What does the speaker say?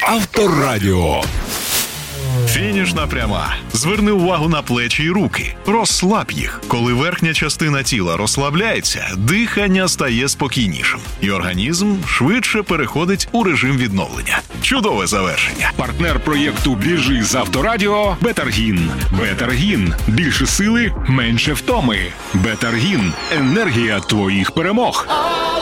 Авторадіо. Фінішна пряма. Зверни увагу на плечі й руки. Розслаб їх. Коли верхня частина тіла розслабляється, дихання стає спокійнішим. І організм швидше переходить у режим відновлення. Чудове завершення. Партнер проєкту «Біжи з Авторадіо» – Бетаргін. Бетаргін. Більше сили, менше втоми. Бетаргін. Енергія твоїх перемог.